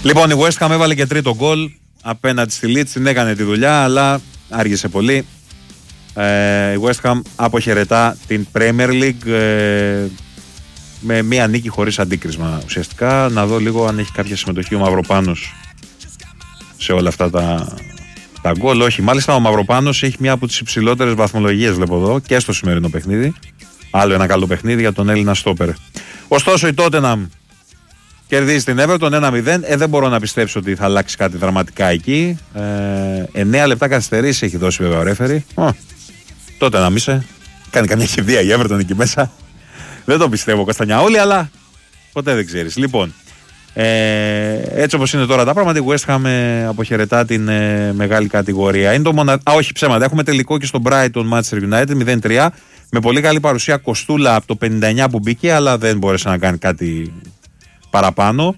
Λοιπόν, η West Ham έβαλε και τρίτο γκολ απέναντι στη Leeds. Την έκανε τη δουλειά, αλλά άργησε πολύ. Η West Ham αποχαιρετά την Premier League με μία νίκη χωρίς αντίκρισμα ουσιαστικά. Να δω λίγο αν έχει κάποια συμμετοχή ο Μαυροπάνος σε όλα αυτά τα γκολ. Όχι, μάλιστα ο Μαυροπάνος έχει μία από τις υψηλότερες βαθμολογίες, βλέπω εδώ, και στο σημερινό παιχνίδι. Άλλο ένα καλό παιχνίδι για τον Έλληνα στόπερ. Ωστόσο η Tottenham κερδίζει την Everton 1-0. Δεν μπορώ να πιστέψω ότι θα αλλάξει κάτι δραματικά εκεί. 9 λεπτά καθυστερήσεις έχει δώσει βέβαια ο ρέφερι. Τότε να μίσε. Κάνει καμιά κηδεία η Everton εκεί μέσα. Δεν το πιστεύω Κωνσταντιαόλη, αλλά ποτέ δεν ξέρεις. Λοιπόν, έτσι όπως είναι τώρα τα πράγματα, η West Ham αποχαιρετά την μεγάλη κατηγορία. Είναι το όχι ψέματα, έχουμε τελικό και στο Brighton Manchester United 0-3. Με πολύ καλή παρουσία Κοστούλα από το 59 που μπήκε, αλλά δεν μπόρεσε να κάνει κάτι παραπάνω.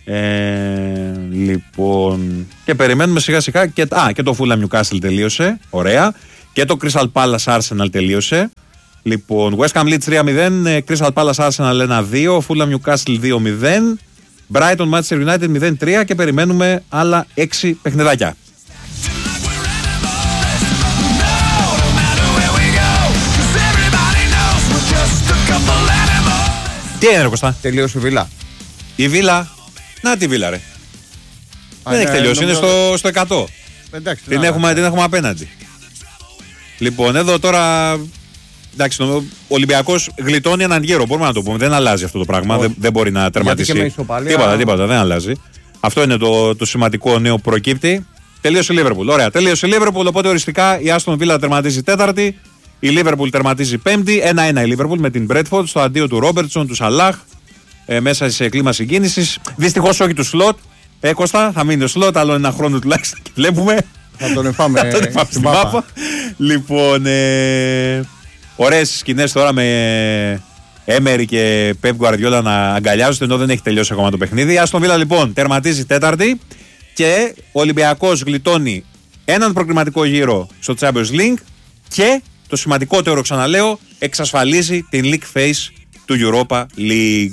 Λοιπόν, και περιμένουμε σιγά σιγά και το Fulham Newcastle τελείωσε. Ωραία. Και το Crystal Palace Arsenal τελείωσε. Λοιπόν, West Ham Leeds 3-0, Crystal Palace Arsenal 1-2, Fulham Newcastle 2-0, Brighton Manchester United 0-3 και περιμένουμε άλλα 6 παιχνιδάκια. Τι είναι ρε Κωστά? Τελείωσε η Βίλα. Η Βίλα, να τη Βίλα ρε. Δεν έχει τελειώσει, είναι στο 100. Εντάξει, την έχουμε απέναντι. Λοιπόν, εδώ τώρα. Εντάξει, ο Ολυμπιακός γλιτώνει έναν γύρο. Μπορούμε να το πούμε. Δεν αλλάζει αυτό το πράγμα. Δεν μπορεί να τερματίσει. Τίποτα. Δεν αλλάζει. Αυτό είναι το σημαντικό νέο που προκύπτει. Τελείωσε η Λίβερπουλ. Ωραία. Τελείωσε η Λίβερπουλ. Οπότε οριστικά η Άστον Βίλα τερματίζει τέταρτη. Η Λίβερπουλ τερματίζει πέμπτη. 1-1 η Λίβερπουλ με την Μπρέτφορντ στο αντίο του Ρόμπερτσον, του Σαλάχ. Μέσα σε κλίμα συγκίνησης. Δυστυχώς όχι του Σλότ. Κώστα, θα μείνει ο Σλότ. Άλλο ένα χρόνο τουλάχιστον και βλέπουμε. Θα τον εφάμε στην μάπα. Λοιπόν, ωραίες σκηνές τώρα με Έμερι και Πεπ Γκουαρδιόλα να αγκαλιάζονται ενώ δεν έχει τελειώσει ακόμα το παιχνίδι. Άστον Βίλα λοιπόν τερματίζει τέταρτη και ο Ολυμπιακός γλιτώνει έναν προκριματικό γύρο στο Champions League και το σημαντικότερο, ξαναλέω, εξασφαλίζει την league phase του Europa League.